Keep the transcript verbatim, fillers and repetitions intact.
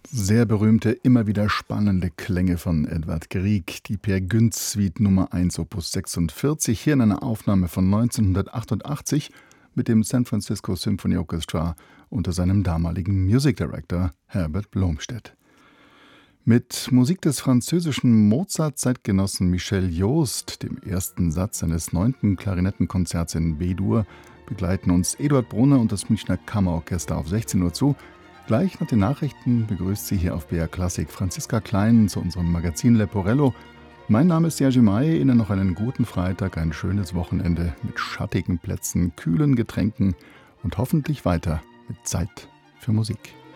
Sehr berühmte, immer wieder spannende Klänge von Edvard Grieg, die Peer Gynt Suite Nummer eins Opus sechsundvierzig, hier in einer Aufnahme von neunzehnhundertachtundachtzig mit dem San Francisco Symphony Orchestra unter seinem damaligen Music Director Herbert Blomstedt. Mit Musik des französischen Mozart-Zeitgenossen Michel Jost, dem ersten Satz seines neunten Klarinettenkonzerts in B-Dur, begleiten uns Eduard Brunner und das Münchner Kammerorchester auf sechzehn Uhr zu. Gleich nach den Nachrichten begrüßt Sie hier auf B R Klassik Franziska Klein zu unserem Magazin Leporello. Mein Name ist Jerzy May, Ihnen noch einen guten Freitag, ein schönes Wochenende mit schattigen Plätzen, kühlen Getränken und hoffentlich weiter mit Zeit für Musik.